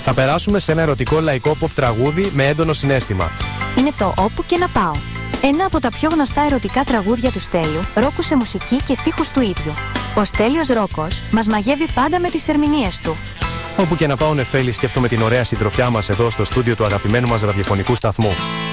Θα περάσουμε σε ένα ερωτικό λαϊκό pop τραγούδι με έντονο συναίσθημα. Είναι το «Όπου και να πάω». Ένα από τα πιο γνωστά ερωτικά τραγούδια του Στέλιου, ρόκου σε μουσική και στίχους του ίδιου. Ο Στέλιος Ρόκος μας μαγεύει πάντα με τις ερμηνείες του. Όπου και να πάω, Νεφέλη, σκέφτομαι την ωραία συντροφιά μας εδώ στο στούντιο του αγαπημένου μας ραδιοφωνικού σταθμού.